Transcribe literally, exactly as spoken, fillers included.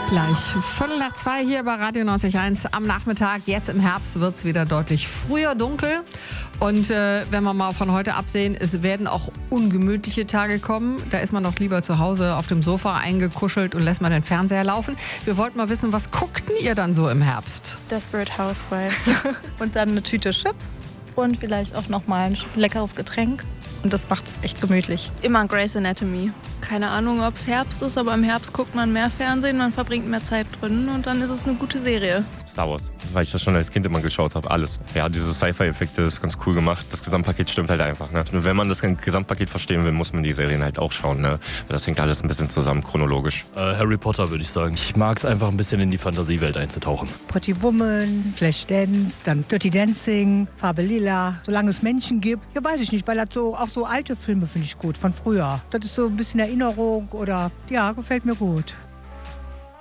Gleich Viertel nach zwei hier bei Radio neunzig Komma eins am Nachmittag. Jetzt im Herbst wird es wieder deutlich früher dunkel. Und äh, wenn wir mal von heute absehen, es werden auch ungemütliche Tage kommen. Da ist man doch lieber zu Hause auf dem Sofa eingekuschelt und lässt mal den Fernseher laufen. Wir wollten mal wissen, was guckten ihr dann so im Herbst? Desperate Housewives. Und dann eine Tüte Chips und vielleicht auch noch mal ein leckeres Getränk. Und das macht es echt gemütlich. Immer Grey's Anatomy. Keine Ahnung, ob es Herbst ist, aber im Herbst guckt man mehr Fernsehen, man verbringt mehr Zeit drin und dann ist es eine gute Serie. Star Wars, weil ich das schon als Kind immer geschaut habe, alles. Ja, diese Sci-Fi-Effekte ist ganz cool gemacht. Das Gesamtpaket stimmt halt einfach. Ne? Und wenn man das Gesamtpaket verstehen will, muss man die Serien halt auch schauen. Ne? Das hängt alles ein bisschen zusammen, chronologisch. Äh, Harry Potter würde ich sagen. Ich mag es einfach ein bisschen in die Fantasiewelt einzutauchen. Pretty Woman, Flashdance, dann Dirty Dancing, Farbe Lila. Solange es Menschen gibt, ja weiß ich nicht, weil das so, auch so alte Filme finde ich gut, von früher. Das ist so ein bisschen Erinnerung oder, ja, gefällt mir gut.